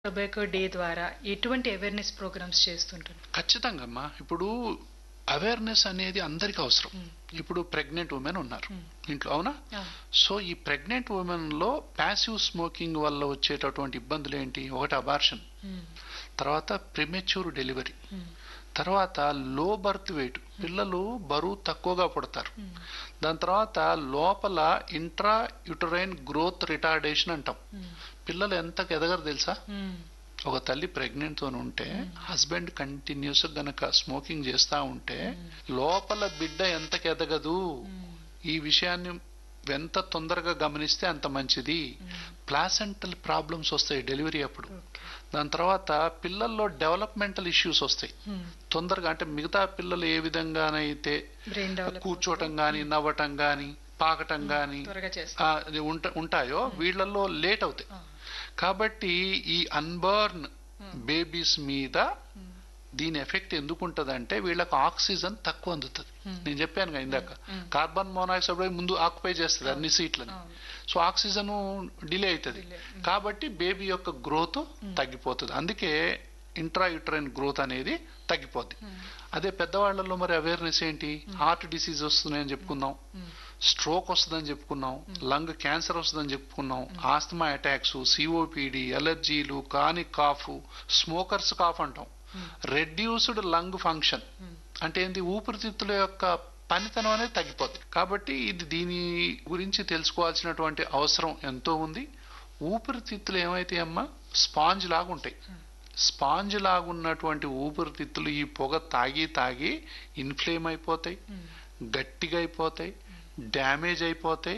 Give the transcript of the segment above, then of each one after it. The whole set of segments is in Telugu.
టొబాకో డే ద్వారా ఎటువంటి అవేర్నెస్ ప్రోగ్రామ్స్ చేస్తుంటారు? ఖచ్చితంగా అమ్మా. ఇప్పుడు అవేర్నెస్ అనేది అందరికీ అవసరం. ఇప్పుడు ప్రెగ్నెంట్ ఉమెన్ ఉన్నారు ఇంట్లో, అవునా? సో ఈ ప్రెగ్నెంట్ ఉమెన్ లో ప్యాసివ్ స్మోకింగ్ వల్ల వచ్చేటటువంటి ఇబ్బందులు ఏంటి? ఒకటి అబార్షన్, తర్వాత ప్రిమెచ్యూర్ డెలివరీ, తర్వాత లో బర్త్ వెయిట్, పిల్లలు బరువు తక్కువగా పుడతారు. దాని తర్వాత లోపల ఇంట్రా యుటరైన్ గ్రోత్ రిటార్డేషన్ అంటాం. పిల్లలు ఎంతకు ఎదగరు తెలుసా? ఒక తల్లి ప్రెగ్నెంట్ తో ఉంటే హస్బెండ్ కంటిన్యూస్ గనక స్మోకింగ్ చేస్తా ఉంటే లోపల బిడ్డ ఎంతకు ఎదగదు. ఈ విషయాన్ని ఎంత తొందరగా గమనిస్తే అంత మంచిది. ప్లాసెంటల్ ప్రాబ్లమ్స్ వస్తాయి డెలివరీ అప్పుడు. దాని తర్వాత పిల్లల్లో డెవలప్మెంటల్ ఇష్యూస్ వస్తాయి తొందరగా. అంటే మిగతా పిల్లలు ఏ విధంగానైతే కూర్చోటం గాని, నవ్వటం గాని, పాకటం గాని ఉంటాయో వీళ్ళల్లో లేట్ అవుతాయి. కాబట్టి ఈ అన్బర్న్ బేబీస్ మీద దీని ఎఫెక్ట్ ఎందుకు ఉంటదంటే వీళ్ళకి ఆక్సిజన్ తక్కువ అందుతుంది. నేను చెప్పాను కదా ఇందాక, కార్బన్ మోనాక్సైడ్ ముందు ఆక్యుపై చేస్తుంది అన్ని సీట్లని. సో ఆక్సిజన్ డిలే అవుతుంది, కాబట్టి బేబీ యొక్క గ్రోత్ తగ్గిపోతుంది. అందుకే ఇంట్రాయూటరైన్ గ్రోత్ అనేది తగ్గిపోద్ది. అదే పెద్దవాళ్లలో మరి అవేర్నెస్ ఏంటి? హార్ట్ డిసీజ్ వస్తున్నాయని చెప్పుకున్నాం, స్ట్రోక్ వస్తుందని చెప్పుకున్నాం, లంగ్ క్యాన్సర్ వస్తుందని చెప్పుకున్నాం, asthma attacks, COPD, అలర్జీలు, chronic cough, smokers cough అంటాం, రెడ్యూస్డ్ లంగ్ ఫంక్షన్ అంటే ఏంటి? ఊపిరితిత్తుల యొక్క పనితనం అనేది తగ్గిపోతుంది. కాబట్టి ఇది దీని గురించి తెలుసుకోవాల్సినటువంటి అవసరం ఎంతో ఉంది. ఊపిరితిత్తులు ఏమైతే అమ్మా స్పాంజ్ లాగా ఉంటాయి. స్పాంజ్ లాగున్నటువంటి ఊపిరితిత్తులు ఈ పొగ తాగి తాగి ఇన్ఫ్లేమ్ అయిపోతాయి, గట్టిగా అయిపోతాయి, డ్యామేజ్ అయిపోతాయి,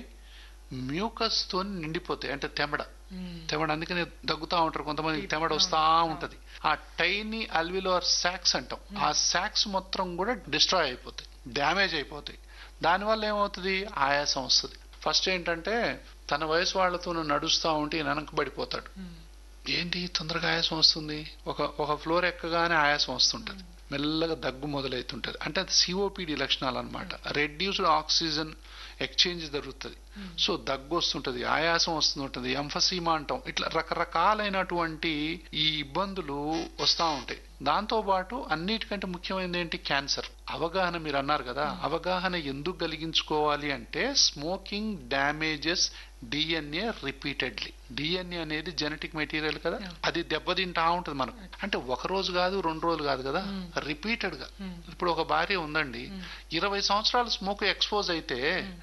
మ్యూకస్ తో నిండిపోతాయి. అంటే తెమడ అందుకని దగ్గుతా ఉంటారు కొంతమంది, తెమడ వస్తా ఉంటది. ఆ టైనీ అల్విలోర్ సాక్స్ అంటాం, ఆ సాక్స్ మొత్తం కూడా డిస్ట్రాయ్ అయిపోతాయి, డ్యామేజ్ అయిపోతాయి. దానివల్ల ఏమవుతుంది? ఆయాసం వస్తుంది. ఫస్ట్ ఏంటంటే తన వయసు వాళ్లతో నడుస్తా ఉంటే వెనకబడిపోతాడు. ఏంటి తొందరగా ఆయాసం వస్తుంది? ఒక ఫ్లోర్ ఎక్కగానే ఆయాసం వస్తుంటది, మెల్లగా దగ్గు మొదలవుతుంటది. అంటే అది సిఓపిడి లక్షణాలు అనమాట. రెడ్యూస్డ్ ఆక్సిజన్ ఎక్స్చేంజ్ జరుగుతుంది. సో దగ్గు వస్తుంటది, ఆయాసం వస్తుంటది, ఎంఫసీమా అంటాం. ఇట్లా రకరకాలైనటువంటి ఈ ఇబ్బందులు వస్తా ఉంటాయి. దాంతో పాటు అన్నిటికంటే ముఖ్యమైనది ఏంటి? క్యాన్సర్. అవగాహన మీరు అన్నారు కదా, అవగాహన ఎందుకు కలిగించుకోవాలి అంటే smoking damages DNA repeatedly. DNA అనేది జెనెటిక్ మెటీరియల్ కదా, అది దెబ్బతింటా ఉంటుంది మనకు. అంటే ఒక రోజు కాదు, 2 రోజులు కాదు కదా, రిపీటెడ్ గా. ఇప్పుడు ఒక భార్య ఉందండి, 20 సంవత్సరాలు స్మోక్ ఎక్స్పోజ్ అయితే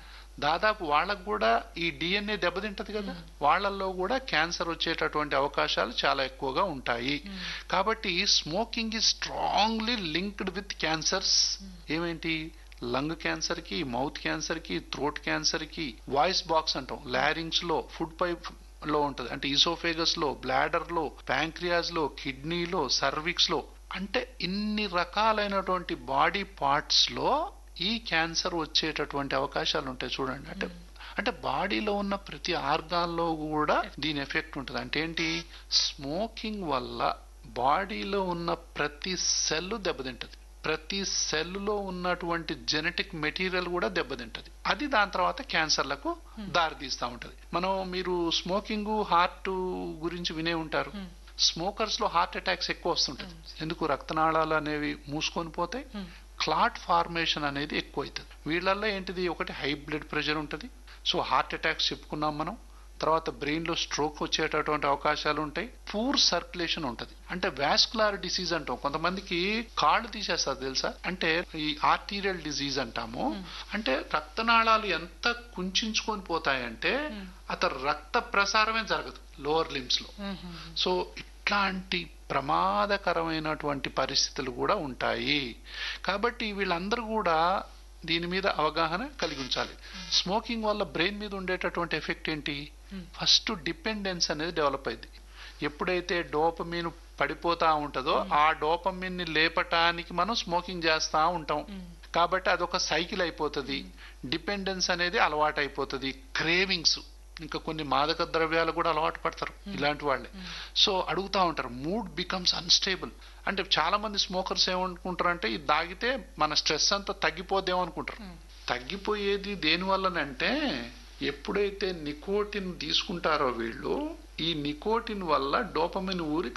దాదాపు వాళ్ళకు కూడా ఈ డిఎన్ఏ దెబ్బతింటది కదా, వాళ్ళల్లో కూడా క్యాన్సర్ వచ్చేటటువంటి అవకాశాలు చాలా ఎక్కువగా ఉంటాయి. కాబట్టి smoking is strongly linked with cancers. ఏమేంటి? Lung cancer కి, మౌత్ క్యాన్సర్ కి, థ్రోట్ క్యాన్సర్ కి, వాయిస్ బాక్స్ అంటాం, లారింగ్స్ లో, ఫుడ్ పైప్ లో ఉంటది అంటే ఈసోఫేగస్ లో, బ్లాడర్ లో, ప్యాంక్రియాస్ లో, కిడ్నీలో, సర్విక్స్ లో, అంటే ఇన్ని రకాలైనటువంటి బాడీ పార్ట్స్ లో ఈ క్యాన్సర్ వచ్చేటటువంటి అవకాశాలు ఉంటాయి. చూడండి, అంటే బాడీలో ఉన్న ప్రతి ఆర్గాన్ లో కూడా దీని ఎఫెక్ట్ ఉంటుంది. అంటే ఏంటి? స్మోకింగ్ వల్ల బాడీలో ఉన్న ప్రతి సెల్ దెబ్బతింటది, ప్రతి సెల్లో ఉన్నటువంటి జెనెటిక్ మెటీరియల్ కూడా దెబ్బతింటది. అది దాని తర్వాత క్యాన్సర్లకు దారితీస్తూ ఉంటది. మీరు స్మోకింగ్, హార్ట్ గురించి వినే ఉంటారు. స్మోకర్స్ లో హార్ట్ అటాక్స్ ఎక్కువ వస్తుంటది. ఎందుకు? రక్తనాళాలు అనేవి మూసుకొని పోతాయి, క్లాట్ ఫార్మేషన్ అనేది ఎక్కువ అవుతుంది. వీళ్ళల్లో ఏంటిది? ఒకటి హై బ్లడ్ ప్రెషర్ ఉంటుంది, సో హార్ట్ అటాక్స్ చెప్పుకున్నాం మనం. తర్వాత బ్రెయిన్ లో స్ట్రోక్ వచ్చేటటువంటి అవకాశాలు ఉంటాయి. పూర్ సర్క్యులేషన్ ఉంటది, అంటే వాస్కులార్ డిసీజ్ అంటాం. కొంతమందికి కాళ్ళు తీసేస్తారు తెలుసా? అంటే ఈ ఆర్టీరియల్ డిసీజ్ అంటాము. అంటే రక్తనాళాలు ఎంత కుంచుకొని పోతాయంటే అతను రక్త ప్రసారమే జరగదు లోవర్ లిమ్స్ లో. సో ఇట్లాంటి ప్రమాదకరమైనటువంటి పరిస్థితులు కూడా ఉంటాయి. కాబట్టి వీళ్ళందరూ కూడా దీని మీద అవగాహన కలిగి ఉంచాలి. స్మోకింగ్ వల్ల బ్రెయిన్ మీద ఉండేటటువంటి ఎఫెక్ట్ ఏంటి? ఫస్ట్ డిపెండెన్స్ అనేది డెవలప్ అయింది. ఎప్పుడైతే డోపమిన్ పడిపోతా ఉంటుందో ఆ డోపమిన్ ని లేపటానికి మనం స్మోకింగ్ చేస్తా ఉంటాం. కాబట్టి అదొక సైకిల్ అయిపోతుంది. డిపెండెన్స్ అనేది అలవాటు అయిపోతుంది. క్రేవింగ్స్, ఇంకా కొన్ని మాదక ద్రవ్యాలు కూడా అలవాటు పడతారు ఇలాంటి వాళ్ళే. సో అడుగుతా ఉంటారు, మూడ్ బికమ్స్ అన్స్టేబుల్. అంటే చాలా మంది స్మోకర్స్ ఏమనుకుంటారు అంటే ఇది తాగితే మన స్ట్రెస్ అంతా తగ్గిపోద్దేమో అనుకుంటారు. తగ్గిపోయేది దేని వల్లనంటే ఎప్పుడైతే నికోటిన్ తీసుకుంటారో వీళ్ళు, ఈ నికోటిన్ వల్ల డోపమిన్ ఊరి